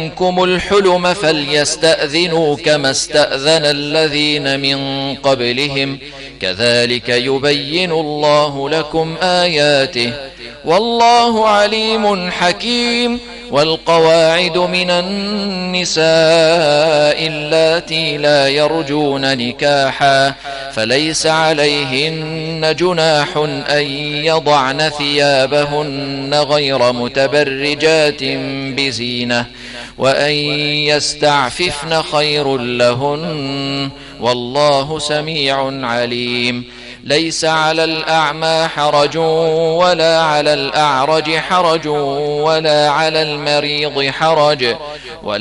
منكم الحلم فليستأذنوا كما استأذن الذين من قبلهم كذلك يبين الله لكم آياته والله عليم حكيم. والقواعد من النساء اللاتي لا يرجون نكاحا فليس عليهن جناح أن يضعن ثيابهن غير متبرجات بزينة وأن يستعففن خير لهن والله سميع عليم. ليس على الأعمى حرج ولا على الأعرج حرج ولا على المريض حرج